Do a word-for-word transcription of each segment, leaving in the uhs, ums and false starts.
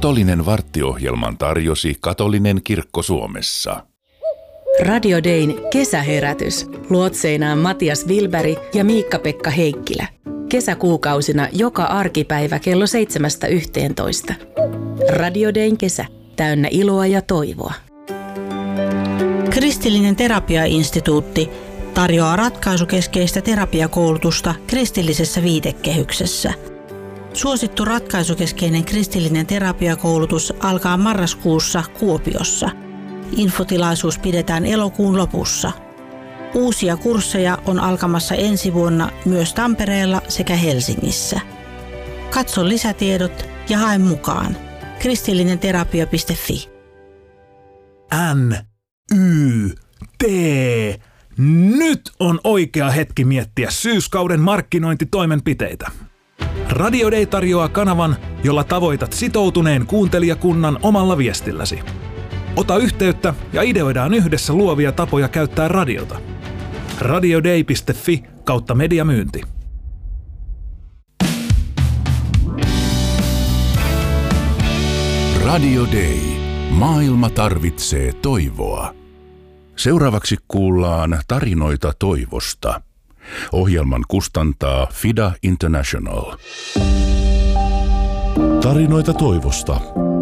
Katolinen varttiohjelman tarjosi Katolinen kirkko Suomessa. Radio Dayn kesäherätys. Luotseinaan Matias Wilberg ja Miikka-Pekka Heikkilä. Kesäkuukausina joka arkipäivä kello seitsemästä yhteentoista. Radio Dayn kesä. Täynnä iloa ja toivoa. Kristillinen terapiainstituutti tarjoaa ratkaisukeskeistä terapiakoulutusta kristillisessä viitekehyksessä. Suosittu ratkaisukeskeinen kristillinen terapiakoulutus alkaa marraskuussa Kuopiossa. Infotilaisuus pidetään elokuun lopussa. Uusia kursseja on alkamassa ensi vuonna myös Tampereella sekä Helsingissä. Katso lisätiedot ja hae mukaan. kristillinenterapia piste fi. N, Y, T. Nyt on oikea hetki miettiä syyskauden markkinointitoimenpiteitä. Radio Day tarjoaa kanavan, jolla tavoitat sitoutuneen kuuntelijakunnan omalla viestilläsi. Ota yhteyttä ja ideoidaan yhdessä luovia tapoja käyttää radiota. radioday piste fi kautta mediamyynti. Radio Day. Maailma tarvitsee toivoa. Seuraavaksi kuullaan tarinoita toivosta. Ohjelman kustantaa Fida International. Tarinoita toivosta.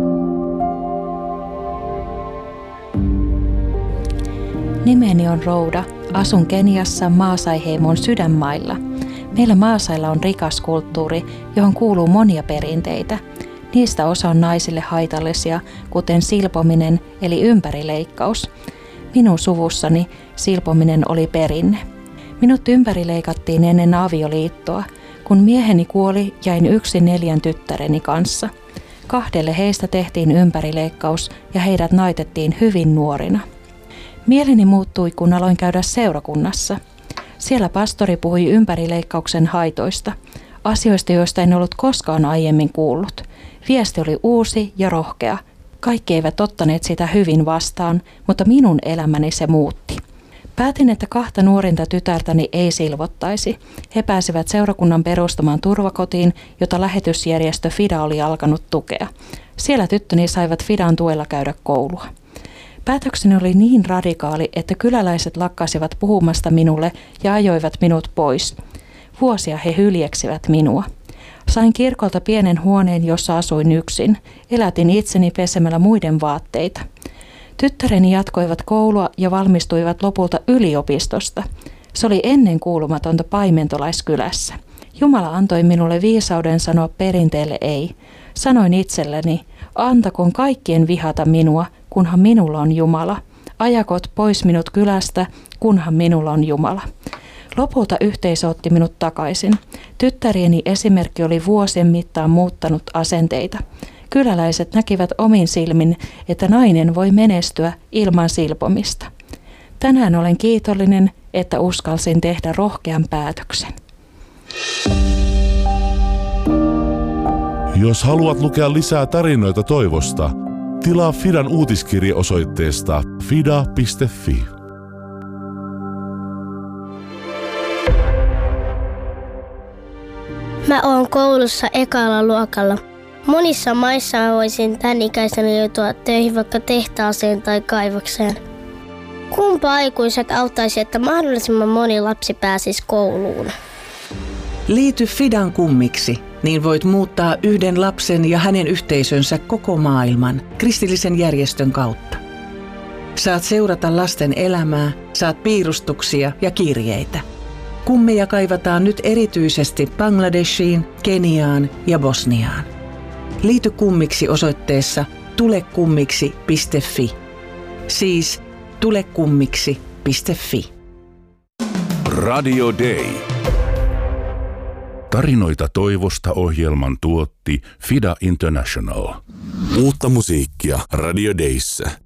Nimeni on Rouda. Asun Keniassa Maasai-heimon sydänmailla. Meillä Maasailla on rikas kulttuuri, johon kuuluu monia perinteitä. Niistä osa on naisille haitallisia, kuten silpominen eli ympärileikkaus. Minun suvussani silpominen oli perinne. Minut ympärileikattiin ennen avioliittoa. Kun mieheni kuoli, jäin yksin neljän tyttäreni kanssa. Kahdelle heistä tehtiin ympärileikkaus ja heidät naitettiin hyvin nuorina. Mieleni muuttui, kun aloin käydä seurakunnassa. Siellä pastori puhui ympärileikkauksen haitoista, asioista, joista en ollut koskaan aiemmin kuullut. Viesti oli uusi ja rohkea. Kaikki eivät ottaneet sitä hyvin vastaan, mutta minun elämäni se muutti. Päätin, että kahta nuorinta tytärtäni ei silvottaisi. He pääsivät seurakunnan perustamaan turvakotiin, jota lähetysjärjestö Fida oli alkanut tukea. Siellä tyttöni saivat Fidan tuella käydä koulua. Päätökseni oli niin radikaali, että kyläläiset lakkasivat puhumasta minulle ja ajoivat minut pois. Vuosia he hyljeksivät minua. Sain kirkolta pienen huoneen, jossa asuin yksin. Elätin itseni pesemällä muiden vaatteita. Tyttäreni jatkoivat koulua ja valmistuivat lopulta yliopistosta. Se oli ennen kuulumatonta paimentolaiskylässä. Jumala antoi minulle viisauden sanoa perinteelle ei. Sanoin itselleni, antakoon kaikkien vihata minua, kunhan minulla on Jumala. Ajakot pois minut kylästä, kunhan minulla on Jumala. Lopulta yhteisö otti minut takaisin. Tyttärieni esimerkki oli vuosien mittaan muuttanut asenteita. Kyläläiset näkivät omin silmin, että nainen voi menestyä ilman silpomista. Tänään olen kiitollinen, että uskalsin tehdä rohkean päätöksen. Jos haluat lukea lisää tarinoita toivosta, tilaa Fidan uutiskirje osoitteesta fida piste fi. Mä oon koulussa ekalla luokalla. Monissa maissa mä voisin tän ikäisenä joutua töihin vaikka tehtaaseen tai kaivokseen. Kumpa aikuiset auttaisi, että mahdollisimman moni lapsi pääsisi kouluun? Liity Fidan kummiksi, niin voit muuttaa yhden lapsen ja hänen yhteisönsä koko maailman kristillisen järjestön kautta. Saat seurata lasten elämää, saat piirustuksia ja kirjeitä. Kummeja kaivataan nyt erityisesti Bangladeshiin, Keniaan ja Bosniaan. Liity kummiksi osoitteessa tulekummiksi piste fi. Siis tulekummiksi piste fi. Radio Day. Tarinoita toivosta ohjelman tuotti Fida International. Uutta musiikkia Radio Dayssä.